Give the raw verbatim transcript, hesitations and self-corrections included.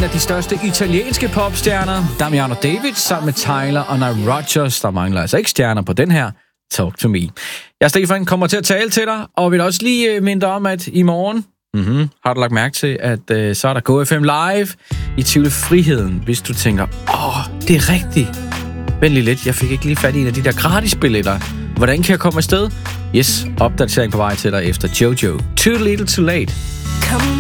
en af de største italienske popstjerner, Damiano David, sammen med Tyler og Nile Rodgers. Der mangler altså ikke stjerner på den her Talk to Me. Jeg, Stefan, kommer til at tale til dig, og vil også lige minde dig om, at i morgen mm-hmm, har du lagt mærke til, at uh, så er der Go F M Live i Tivoli Friheden, hvis du tænker, åh, det er rigtigt. Vent lige lidt, jeg fik ikke lige fat i en af de der gratisbilletter. Hvordan kan jeg komme afsted? Yes, opdatering på vej til dig efter Jojo. Too little too late. Come